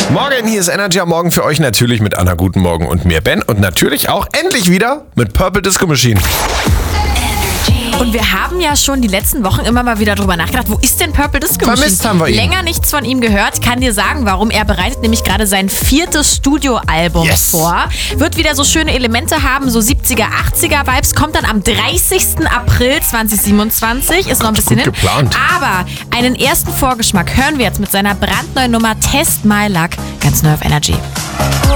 Morgen, hier ist Energy am Morgen für euch natürlich mit Anna Guten Morgen und mir Ben und natürlich auch endlich wieder mit Purple Disco Machine. Und wir haben ja schon die letzten Wochen immer mal wieder drüber nachgedacht, wo ist denn Purple Disco Machine? Vermisst haben wir ihn. Länger nichts von ihm gehört, kann dir sagen, warum. Er bereitet nämlich gerade sein 4. Studioalbum vor. Wird wieder so schöne Elemente haben, so 70er, 80er Vibes, kommt dann am 30. April 2027, ist noch ein bisschen Gut hin. geplant. Aber einen ersten Vorgeschmack hören wir jetzt mit seiner brandneuen Nummer Test My Luck, ganz neu auf Energy.